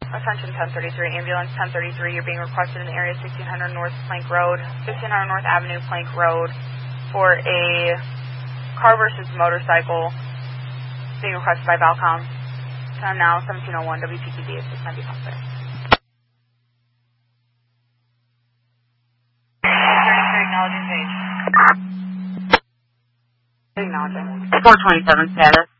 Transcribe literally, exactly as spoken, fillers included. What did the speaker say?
Attention ten thirty-three, ambulance ten thirty-three, you're being requested in the area sixteen hundred North Plank Road, sixteen hundred North Avenue, Plank Road, for a car versus motorcycle being requested by Valcom. Time now, seventeen oh one, W P T B, if this might be possible. Acknowledging page. Acknowledging. four twenty-seven status.